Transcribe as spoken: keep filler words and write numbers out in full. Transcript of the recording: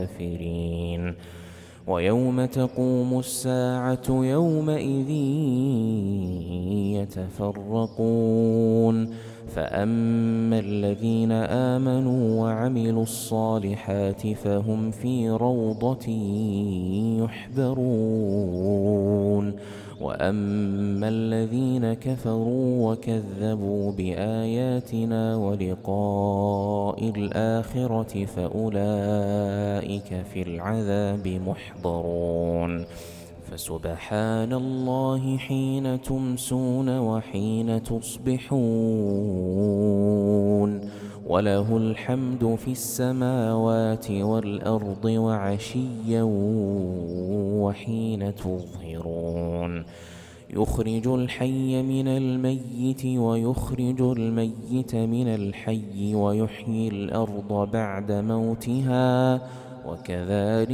الكافرين. ويوم تقوم الساعة يومئذ يتفرقون فأما الذين آمنوا وعملوا الصالحات فهم في روضة يحبرون وأما الذين كفروا وكذبوا بآياتنا ولقاء الآخرة فأولئك في العذاب محضرون فسبحان الله حين تمسون وحين تصبحون وله الحمد في السماوات والأرض وعشيا وحين تظهرون يخرج الحي من الميت ويخرج الميت من الحي ويحيي الأرض بعد موتها وكذلك